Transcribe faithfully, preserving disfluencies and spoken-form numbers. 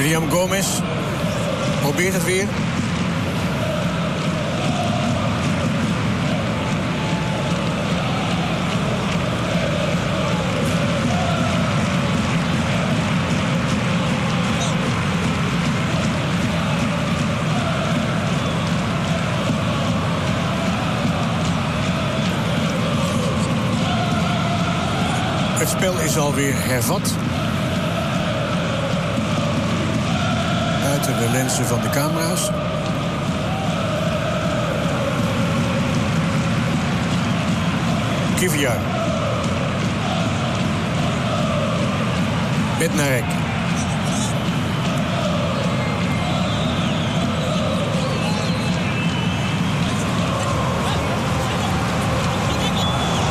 William Gomez probeert het weer. Het spel is alweer hervat. Buiten de lenzen van de camera's. Kvyat. Bednarek.